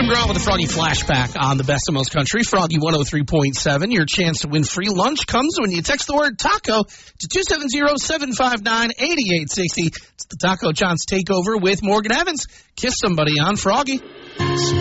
Tim Grohl with the Froggy Flashback on the Best of Most Country. Froggy 103.7. Your chance to win free lunch comes when you text the word taco to 270-759-8860. It's the Taco John's Takeover with Morgan Evans. Kiss somebody on Froggy.